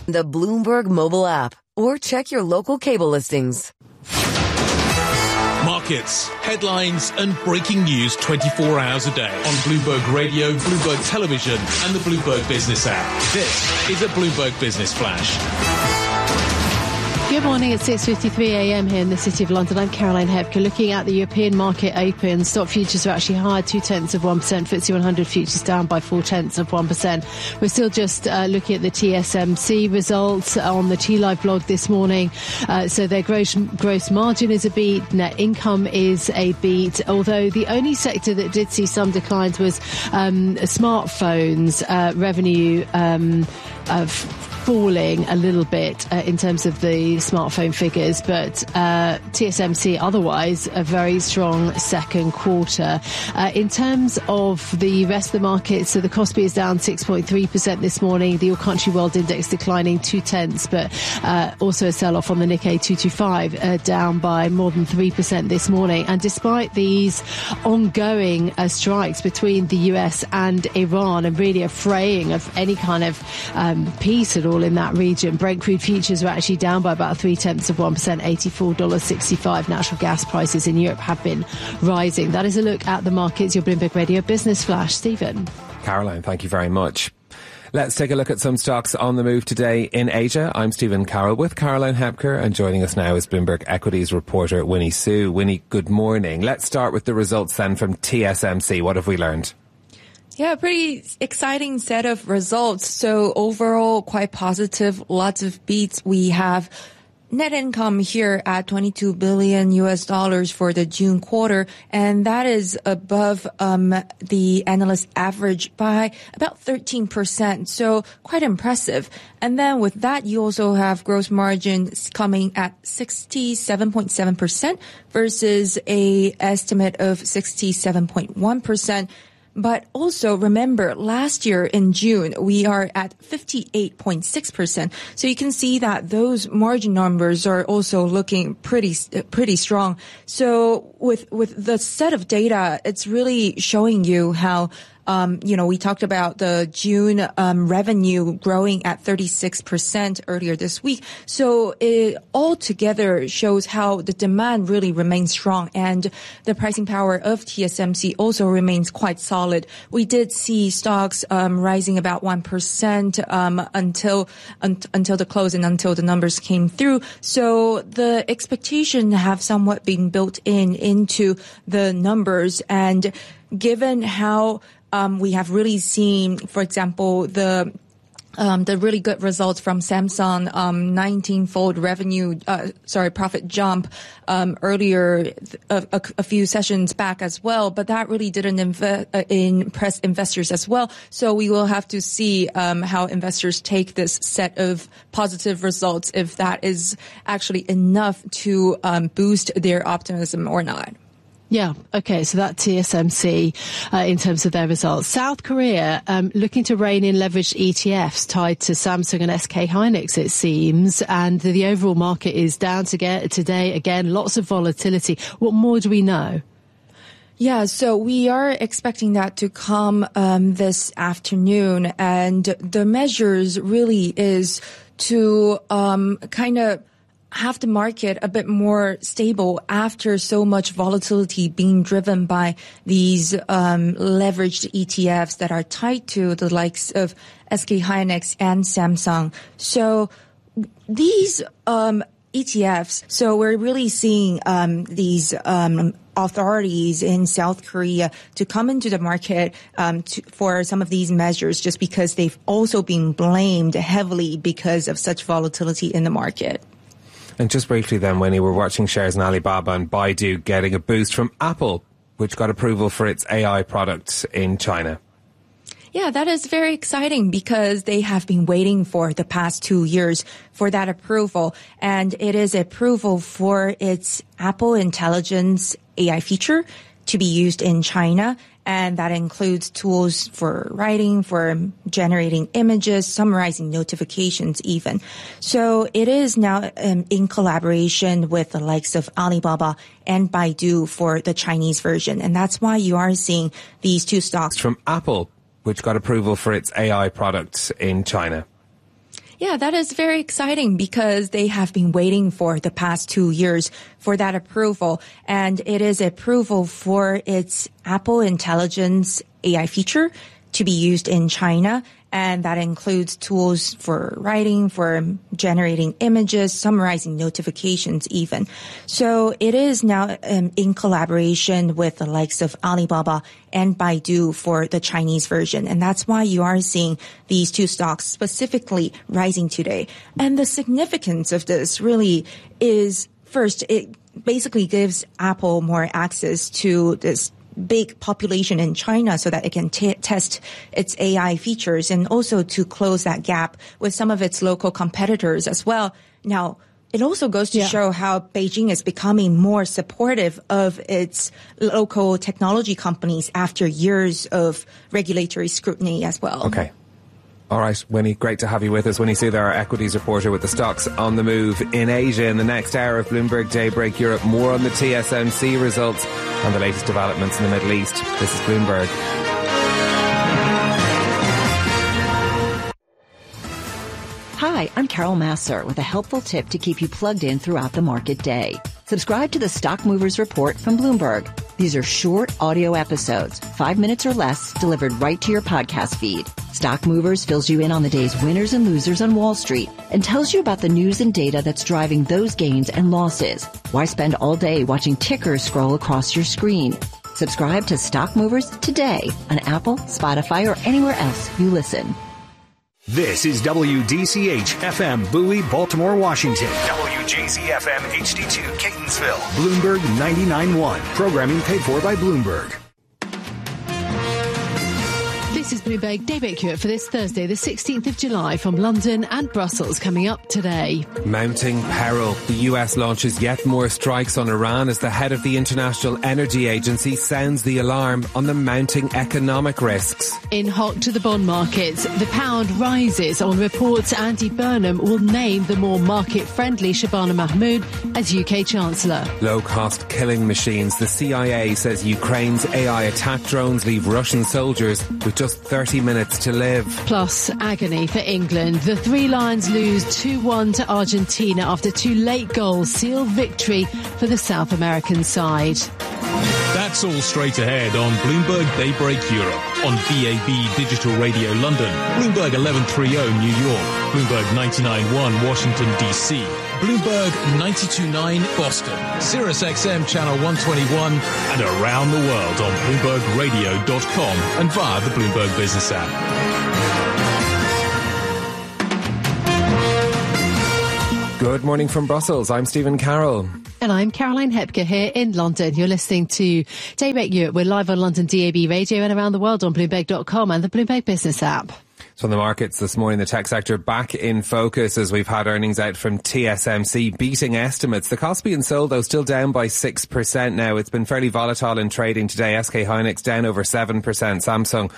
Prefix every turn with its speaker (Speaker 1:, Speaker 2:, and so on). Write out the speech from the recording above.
Speaker 1: The Bloomberg mobile app, or check your local cable listings.
Speaker 2: Markets, headlines and breaking news 24 hours a day on Bloomberg Radio, Bloomberg Television and the Bloomberg Business app. This is a Bloomberg Business Flash.
Speaker 3: Good morning. It's 6:53 a.m. here in the City of London. I'm Caroline Hepker. Looking at the European market open, stock futures are actually higher 0.2%. FTSE 100 futures down by 0.4%. We're still just looking at the TSMC results on the T-Live blog this morning. So their gross margin is a beat, net income is a beat, although the only sector that did see some declines was smartphones revenue of falling a little bit in terms of the smartphone figures, but TSMC otherwise a very strong second quarter. In terms of the rest of the market, so the Kospi is down 6.3% this morning, the All Country World Index declining 0.2%, but also a sell-off on the Nikkei 225 down by more than 3% this morning. And despite these ongoing strikes between the US and Iran and really a fraying of any kind of peace at all in that region, Brent crude futures were actually down by about 0.3%, $84.65. Natural gas prices in Europe have been rising. That is a look at the markets. Your Bloomberg Radio Business Flash. Stephen.
Speaker 4: Caroline, thank you very much. Let's take a look at some stocks on the move today in Asia. I'm Stephen Carroll with Caroline Hepker, and joining us now is Bloomberg Equities reporter Winnie Su. Winnie, good morning. Let's start with the results then from TSMC. What have we learned?
Speaker 5: Yeah, pretty exciting set of results. So overall, quite positive, lots of beats. We have net income here at $22 billion for the June quarter, and that is above the analyst average by about 13%. So quite impressive. And then with that, you also have gross margins coming at 67.7% versus a estimate of 67.1%. But also remember, last year in June, we are at 58.6%. So you can see that those margin numbers are also looking pretty strong. So with the set of data, it's really showing you how we talked about the June revenue growing at 36% earlier this week. So it all together shows how the demand really remains strong, and the pricing power of TSMC also remains quite solid. We did see stocks rising about 1% until the close and until the numbers came through. So the expectation have somewhat been built into the numbers, and given how we have really seen, for example, the really good results from Samsung, 19-fold profit jump, earlier, a few sessions back as well. But that really didn't impress investors as well. So we will have to see, how investors take this set of positive results, if that is actually enough to, boost their optimism or not.
Speaker 3: Yeah. Okay. So that TSMC, in terms of their results. South Korea, looking to rein in leveraged ETFs tied to Samsung and SK Hynix, it seems. And the overall market is down today. Again, lots of volatility. What more do we know?
Speaker 5: Yeah, so we are expecting that to come this afternoon, and the measures really is to kind of have the market a bit more stable after so much volatility being driven by these leveraged ETFs that are tied to the likes of SK Hynix and Samsung. So these ETFs, so we're really seeing these authorities in South Korea to come into the market for some of these measures, just because they've also been blamed heavily because of such volatility in the market.
Speaker 4: And just briefly then, when you were watching shares in Alibaba and Baidu getting a boost from Apple, which got approval for its AI product in China.
Speaker 5: Yeah, that is very exciting because they have been waiting for the past 2 years for that approval. And it is approval for its Apple Intelligence AI feature to be used in China. And that includes tools for writing, for generating images, summarizing notifications even. So it is now in collaboration with the likes of Alibaba and Baidu for the Chinese version. And that's why you are seeing these two stocks.
Speaker 4: From Apple, which got approval for its AI product in China.
Speaker 5: Yeah, that is very exciting because they have been waiting for the past 2 years for that approval. And it is approval for its Apple Intelligence AI feature to be used in China. And that includes tools for writing, for generating images, summarizing notifications even. So it is now in collaboration with the likes of Alibaba and Baidu for the Chinese version. And that's why you are seeing these two stocks specifically rising today. And the significance of this really is, first, it basically gives Apple more access to this big population in China so that it can test its AI features and also to close that gap with some of its local competitors as well. Now, it also goes to show how Beijing is becoming more supportive of its local technology companies after years of regulatory scrutiny as well.
Speaker 4: Okay. All right, Winnie, great to have you with us. Winnie Su, our equities reporter with the stocks on the move in Asia. In the next hour of Bloomberg Daybreak Europe, more on the TSMC results and the latest developments in the Middle East. This is Bloomberg.
Speaker 6: Hi, I'm Carol Massar with a helpful tip to keep you plugged in throughout the market day. Subscribe to the Stock Movers Report from Bloomberg. These are short audio episodes, 5 minutes or less, delivered right to your podcast feed. Stock Movers fills you in on the day's winners and losers on Wall Street and tells you about the news and data that's driving those gains and losses. Why spend all day watching tickers scroll across your screen? Subscribe to Stock Movers today on Apple, Spotify, or anywhere else you listen.
Speaker 7: This is WDCH FM Bowie, Baltimore, Washington. WJZ FM HD2 Catonsville. Bloomberg 99.1. Programming paid for by Bloomberg.
Speaker 3: This is Bloomberg Daybreak Europe for this Thursday, the 16th of July, from London and Brussels, coming up today.
Speaker 4: Mounting peril. The US launches yet more strikes on Iran as the head of the International Energy Agency sounds the alarm on the mounting economic risks.
Speaker 3: In hot to the bond markets, the pound rises on reports Andy Burnham will name the more market-friendly Shabana Mahmood as UK Chancellor.
Speaker 4: Low-cost killing machines. The CIA says Ukraine's AI attack drones leave Russian soldiers with just 30 minutes to live. Plus,
Speaker 3: agony for England. The Three Lions lose 2-1 to Argentina after two late goals seal victory for the South American side.
Speaker 2: That's all straight ahead on Bloomberg Daybreak Europe, on DAB Digital Radio London, Bloomberg 1130 New York, Bloomberg 99.1 Washington DC, Bloomberg 92.9 Boston, Sirius XM Channel 121, and around the world on BloombergRadio.com and via the Bloomberg Business app.
Speaker 4: Good morning from Brussels. I'm Stephen Carroll.
Speaker 3: And I'm Caroline Hepker here in London. You're listening to Daybreak Europe. We're live on London DAB Radio and around the world on Bloomberg.com and the Bloomberg Business app.
Speaker 4: So on the markets this morning, the tech sector back in focus as we've had earnings out from TSMC beating estimates. The Kospi and Seoul, though, still down by 6% now. It's been fairly volatile in trading today. SK Hynix down over 7%. Samsung